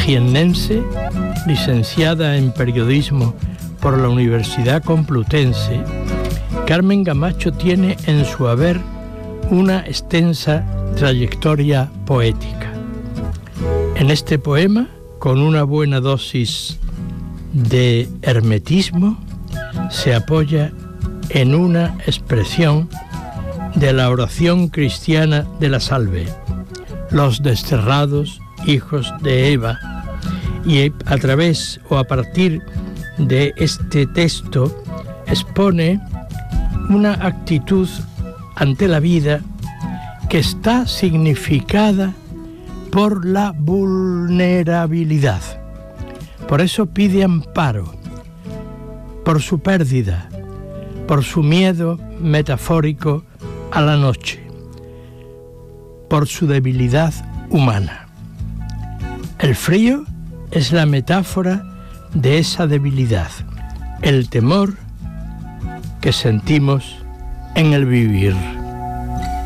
jiennense, licenciada en periodismo por la Universidad Complutense, Carmen Camacho tiene en su haber una extensa trayectoria poética. En este poema, con una buena dosis de hermetismo, se apoya en una expresión de la oración cristiana de la Salve, los desterrados hijos de Eva, y a través o a partir de este texto expone una actitud ante la vida que está significada por la vulnerabilidad. Por eso pide amparo, por su pérdida, por su miedo metafórico a la noche, por su debilidad humana. El frío es la metáfora de esa debilidad, el temor que sentimos en el vivir.